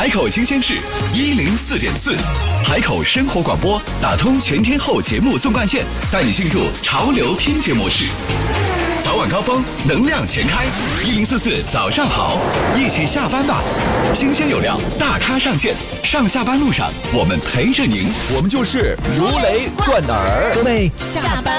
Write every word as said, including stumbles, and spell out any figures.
海口新鲜事一零四点四，海口生活广播打通全天候节目纵贯线，带你进入潮流听觉模式。早晚高峰，能量全开，一零四四早上好，一起下班吧。新鲜有料，大咖上线，上下班路上我们陪着您， 我们就是如雷贯耳。 各位下班